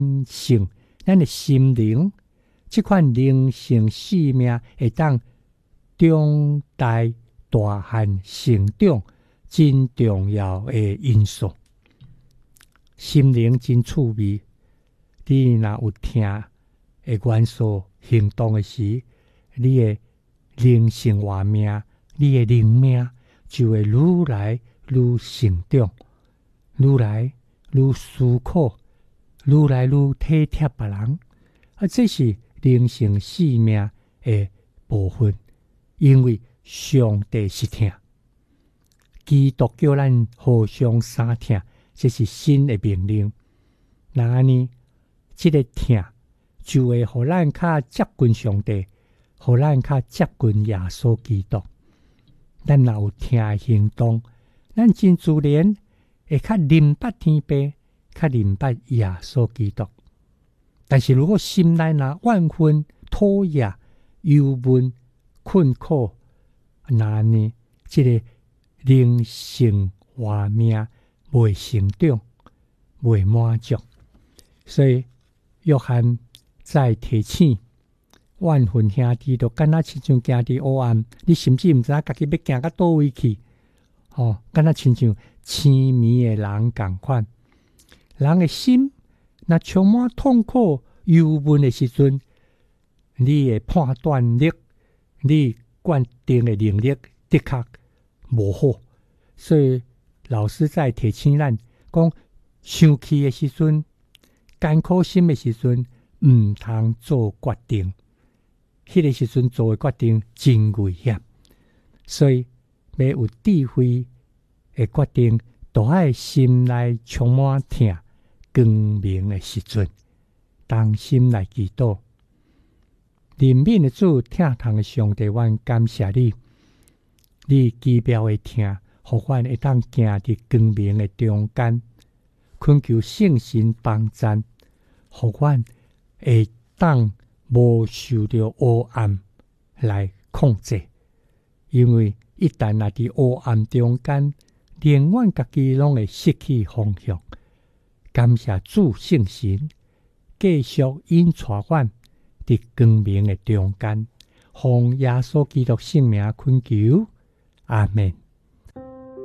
性，咱的心灵，这款灵性生命会当长大大汉成长真重要的因素。心灵真趣味，你若有听的元素行动的时，你的灵性活命，你的灵命就会愈来愈成长，愈来愈思考，愈来愈体贴别人。这是灵性生命的部分，因为上帝是疼，基督叫咱互相相疼，这是新的命令。那安尼，这个疼就会互咱较接近上帝，互咱较接近耶稣基督。咱若有疼的行动，咱真自然会较明白天父，较明白耶稣基督。但是如果心内若万分讨厌、忧闷、困苦，那呢，这个灵性活命未成长，未满足。所以约翰在提醒万分兄弟，就敢若亲像行伫黑暗，你甚至毋知影家己要行到倒位去。敢若亲像痴迷的人共款。人的心若充满痛苦、忧闷的时阵，你的判断力、你决定的能力的确无好。所以老师在提醒咱讲，生气的时阵、艰苦心的时阵，毋通做决定。迄个时阵做的决定真危险。所以要有智慧的决定，都爱心内充满疼、光明的时阵，当心来祈祷。怜悯的主，疼痛的上帝，阮感谢你，你奇妙的疼，互阮会当行伫光明的中间，恳求圣神帮赞，互阮会当无受到黑暗来控制。因为一旦若伫黑暗中间，连阮家己拢会失去方向。感谢主圣神，继续引带阮伫光明的中间，奉耶稣基督圣名恳求，阿们。